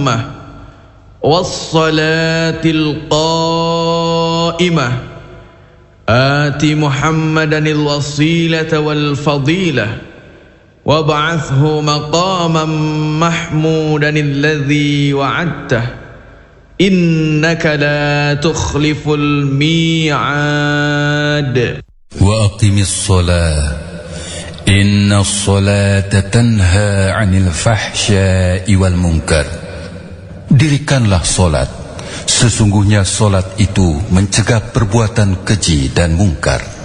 التامة والصلاة القائمة آت محمدا الوسيلة والفضيلة وابعثه مقاما محمودا الذي وعدته إنك لا تخلف الميعاد. وأقم الصلاة إن الصلاة تنهى عن الفحشاء والمنكر. Dirikanlah solat, sesungguhnya solat itu mencegah perbuatan keji dan mungkar.